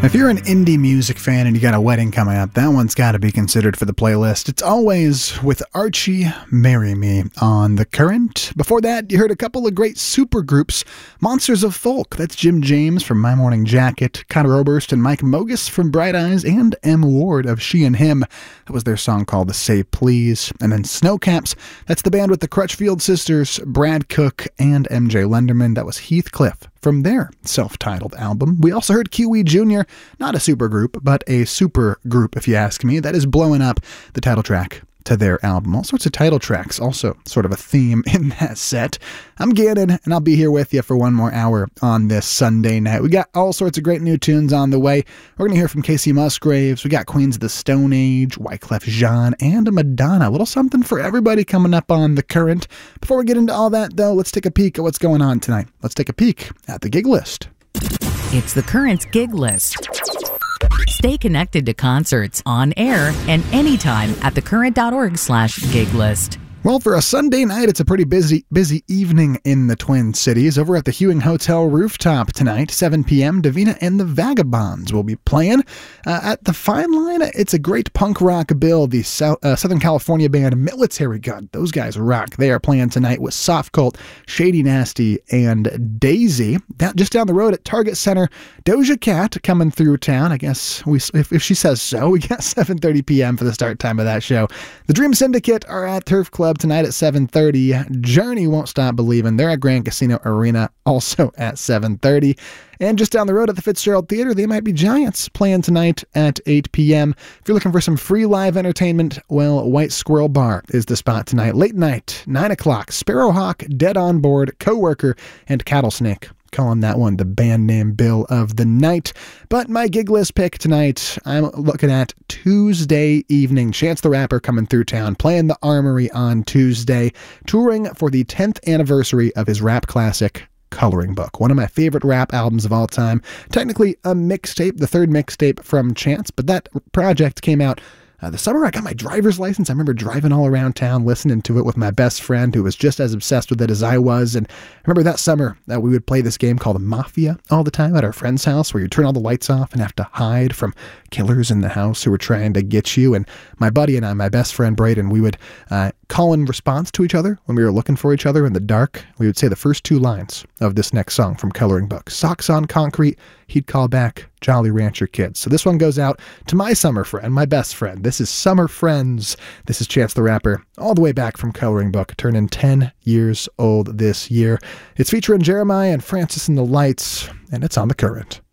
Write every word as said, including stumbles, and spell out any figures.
If you're an indie music fan and you got a wedding coming up, that one's got to be considered for the playlist. It's always with Archie, Marry Me on The Current. Before that, you heard a couple of great supergroups. Monsters of Folk, that's Jim James from My Morning Jacket, Connor Oberst and Mike Mogus from Bright Eyes, and M. Ward of She and Him. That was their song called Say Please. And then Snowcaps, that's the band with the Crutchfield sisters, Brad Cook, and M J Lenderman. That was Heathcliff from their self-titled album. We also heard Kiwi Junior, not a supergroup, but a super group, if you ask me. That is Blowing Up, the title track to their album. All sorts of title tracks, also sort of a theme in that set. I'm Gannon, and I'll be here with you for one more hour on this Sunday night. We got all sorts of great new tunes on the way. We're going to hear from Casey Musgraves. We got Queens of the Stone Age, Wyclef Jean, and Madonna. A little something for everybody coming up on The Current. Before we get into all that, though, let's take a peek at what's going on tonight. Let's take a peek at the gig list. It's The Current's gig list. Stay connected to concerts on air and anytime at thecurrent.org slash gig list. Well, for a Sunday night, it's a pretty busy busy evening in the Twin Cities. Over at the Hewing Hotel rooftop tonight, seven p.m., Davina and the Vagabonds will be playing. Uh, at the Fine Line, it's a great punk rock bill. The South, uh, Southern California band Military Gun, those guys rock. They are playing tonight with Soft Cult, Shady Nasty, and Daisy. Down, just down the road at Target Center, Doja Cat coming through town. I guess we, if, if she says so, we got seven thirty p.m. for the start time of that show. The Dream Syndicate are at Turf Club tonight at seven thirty. Journey Won't Stop Believing. They're at Grand Casino Arena, also at seven thirty. And just down the road at the Fitzgerald Theater, They Might Be Giants playing tonight at eight p.m. If you're looking for some free live entertainment, well, White Squirrel Bar is the spot tonight. Late night, nine o'clock, Sparrowhawk, Dead on Board, Coworker, and Cattlesnake. Calling that one the band name bill of the night. But my gig list pick tonight, I'm looking at Tuesday evening. Chance the Rapper coming through town, playing the Armory on Tuesday, touring for the tenth anniversary of his rap classic, Coloring Book. One of my favorite rap albums of all time. Technically a mixtape, the third mixtape from Chance, but that project came out Uh, the summer I got my driver's license. I remember driving all around town, listening to it with my best friend who was just as obsessed with it as I was. And I remember that summer that uh, we would play this game called Mafia all the time at our friend's house, where you turn all the lights off and have to hide from killers in the house who were trying to get you. And my buddy and I, my best friend Braden, we would uh, call in response to each other when we were looking for each other in the dark. We would say the first two lines of this next song from Coloring Book. Socks on concrete, he'd call back, Jolly Rancher Kids. So this one goes out to my summer friend, my best friend. This is Summer Friends. This is Chance the Rapper, all the way back from Coloring Book, turning ten years old this year. It's featuring Jeremiah and Francis and the Lights, and it's on The Current.